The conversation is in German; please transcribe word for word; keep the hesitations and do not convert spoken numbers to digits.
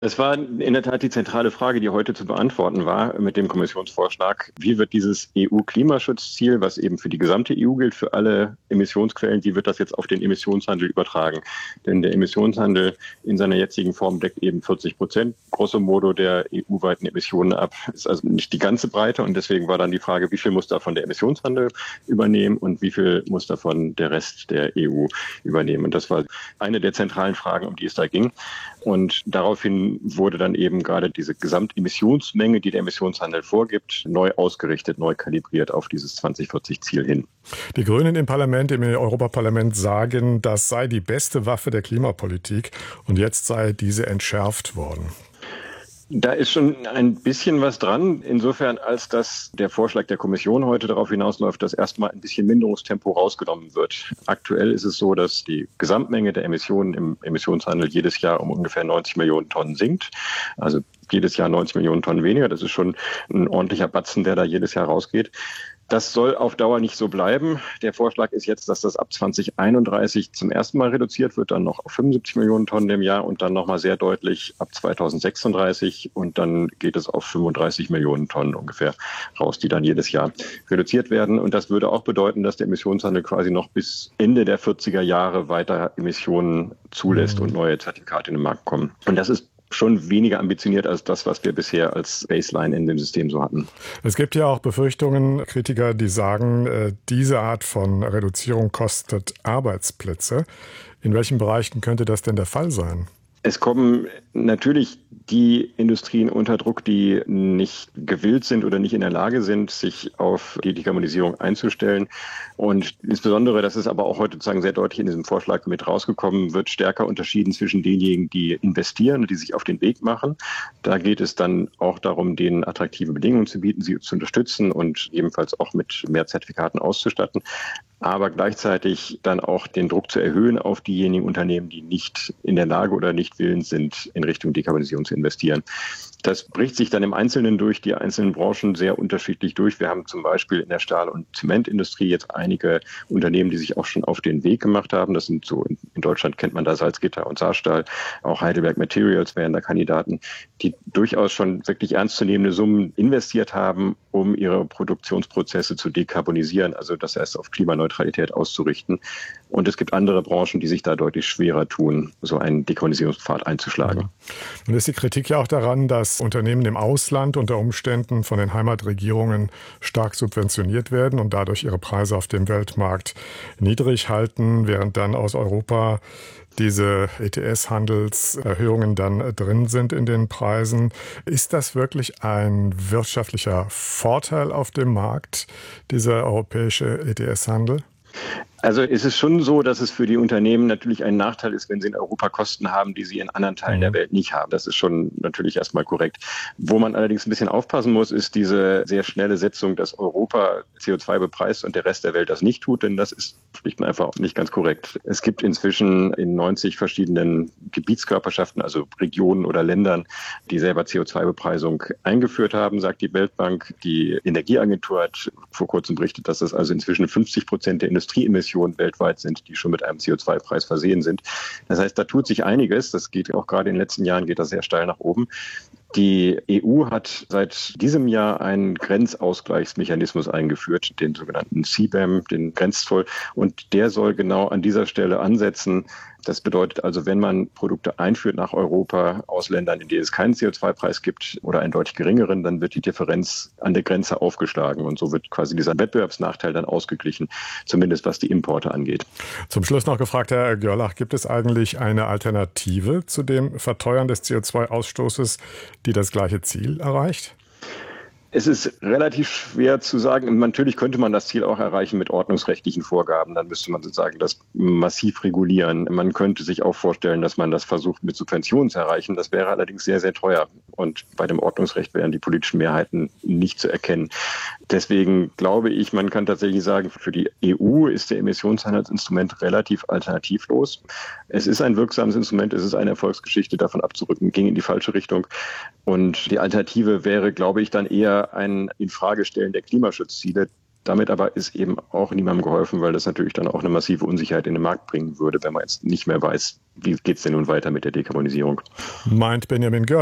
Es war in der Tat die zentrale Frage, die heute zu beantworten war mit dem Kommissionsvorschlag. Wie wird dieses E U-Klimaschutzziel, was eben für die gesamte E U gilt, für alle Emissionsquellen, wie wird das jetzt auf den Emissionshandel übertragen? Denn der Emissionshandel in seiner jetzigen Form deckt eben vierzig Prozent grosso modo der E U-weiten Emissionen ab. Ist also nicht die ganze Breite und deswegen war dann die Frage, wie viel muss davon der Emissionshandel übernehmen und wie viel muss davon der Rest der E U übernehmen? Und das war eine der zentralen Fragen, um die es da ging. Und daraufhin wurde dann eben gerade diese Gesamtemissionsmenge, die der Emissionshandel vorgibt, neu ausgerichtet, neu kalibriert auf dieses zwanzig vierzig Ziel hin. Die Grünen im Parlament, im Europaparlament sagen, das sei die beste Waffe der Klimapolitik und jetzt sei diese entschärft worden. Da ist schon ein bisschen was dran, insofern als dass der Vorschlag der Kommission heute darauf hinausläuft, dass erstmal ein bisschen Minderungstempo rausgenommen wird. Aktuell ist es so, dass die Gesamtmenge der Emissionen im Emissionshandel jedes Jahr um ungefähr neunzig Millionen Tonnen sinkt. Also jedes Jahr neunzig Millionen Tonnen weniger. Das ist schon ein ordentlicher Batzen, der da jedes Jahr rausgeht. Das soll auf Dauer nicht so bleiben. Der Vorschlag ist jetzt, dass das ab zwanzig einunddreißig zum ersten Mal reduziert wird, dann noch auf fünfundsiebzig Millionen Tonnen im Jahr und dann nochmal sehr deutlich ab zweitausendsechsunddreißig und dann geht es auf fünfunddreißig Millionen Tonnen ungefähr raus, die dann jedes Jahr reduziert werden. Und das würde auch bedeuten, dass der Emissionshandel quasi noch bis Ende der vierziger Jahre weiter Emissionen zulässt mhm. und neue Zertifikate in den Markt kommen. Und das ist schon weniger ambitioniert als das, was wir bisher als Baseline in dem System so hatten. Es gibt ja auch Befürchtungen, Kritiker, die sagen, diese Art von Reduzierung kostet Arbeitsplätze. In welchen Bereichen könnte das denn der Fall sein? Es kommen natürlich die Industrien unter Druck, die nicht gewillt sind oder nicht in der Lage sind, sich auf die Dekarbonisierung einzustellen. Und insbesondere, das ist aber auch heute sozusagen sehr deutlich in diesem Vorschlag mit rausgekommen, wird stärker unterschieden zwischen denjenigen, die investieren, die sich auf den Weg machen. Da geht es dann auch darum, denen attraktive Bedingungen zu bieten, sie zu unterstützen und ebenfalls auch mit mehr Zertifikaten auszustatten. Aber gleichzeitig dann auch den Druck zu erhöhen auf diejenigen Unternehmen, die nicht in der Lage oder nicht willens sind, in Richtung Dekarbonisierung zu investieren. Das bricht sich dann im Einzelnen durch die einzelnen Branchen sehr unterschiedlich durch. Wir haben zum Beispiel in der Stahl- und Zementindustrie jetzt einige Unternehmen, die sich auch schon auf den Weg gemacht haben. Das sind so, in Deutschland kennt man da Salzgitter und Saarstahl, auch Heidelberg Materials wären da Kandidaten, die durchaus schon wirklich ernstzunehmende Summen investiert haben, um ihre Produktionsprozesse zu dekarbonisieren, also das heißt auf Klimaneutralität auszurichten. Und es gibt andere Branchen, die sich da deutlich schwerer tun, so einen Dekarbonisierungspfad einzuschlagen. Nun ist die Kritik ja auch daran, dass Unternehmen im Ausland unter Umständen von den Heimatregierungen stark subventioniert werden und dadurch ihre Preise auf dem Weltmarkt niedrig halten, während dann aus Europa diese E T S-Handelserhöhungen dann drin sind in den Preisen. Ist das wirklich ein wirtschaftlicher Vorteil auf dem Markt, dieser europäische E T S-Handel? Also ist es schon so, dass es für die Unternehmen natürlich ein Nachteil ist, wenn sie in Europa Kosten haben, die sie in anderen Teilen mhm. der Welt nicht haben. Das ist schon natürlich erstmal korrekt. Wo man allerdings ein bisschen aufpassen muss, ist diese sehr schnelle Setzung, dass Europa C O zwei bepreist und der Rest der Welt das nicht tut, denn das ist schlicht und einfach nicht ganz korrekt. Es gibt inzwischen in neunzig verschiedenen Gebietskörperschaften, also Regionen oder Ländern, die selber C O zwei Bepreisung eingeführt haben, sagt die Weltbank. Die Energieagentur hat vor kurzem berichtet, dass es also inzwischen fünfzig Prozent der Industrieemissionen weltweit sind, die schon mit einem C O zwei Preis versehen sind. Das heißt, da tut sich einiges. Das geht auch gerade in den letzten Jahren geht das sehr steil nach oben. Die E U hat seit diesem Jahr einen Grenzausgleichsmechanismus eingeführt, den sogenannten C B A M, den Grenzzoll. Und der soll genau an dieser Stelle ansetzen. Das bedeutet also, wenn man Produkte einführt nach Europa aus Ländern, in denen es keinen C O zwei Preis gibt oder einen deutlich geringeren, dann wird die Differenz an der Grenze aufgeschlagen. Und so wird quasi dieser Wettbewerbsnachteil dann ausgeglichen, zumindest was die Importe angeht. Zum Schluss noch gefragt, Herr Görlach, gibt es eigentlich eine Alternative zu dem Verteuern des C O zwei Ausstoßes, die das gleiche Ziel erreicht? Es ist relativ schwer zu sagen. Natürlich könnte man das Ziel auch erreichen mit ordnungsrechtlichen Vorgaben. Dann müsste man sozusagen das massiv regulieren. Man könnte sich auch vorstellen, dass man das versucht mit Subventionen zu erreichen. Das wäre allerdings sehr, sehr teuer. Und bei dem Ordnungsrecht wären die politischen Mehrheiten nicht zu erkennen. Deswegen glaube ich, man kann tatsächlich sagen, für die E U ist der Emissionshandelsinstrument relativ alternativlos. Es ist ein wirksames Instrument, es ist eine Erfolgsgeschichte, davon abzurücken, ging in die falsche Richtung. Und die Alternative wäre, glaube ich, dann eher ein Infragestellen der Klimaschutzziele. Damit aber ist eben auch niemandem geholfen, weil das natürlich dann auch eine massive Unsicherheit in den Markt bringen würde, wenn man jetzt nicht mehr weiß, wie geht es denn nun weiter mit der Dekarbonisierung. Meint Benjamin Görl.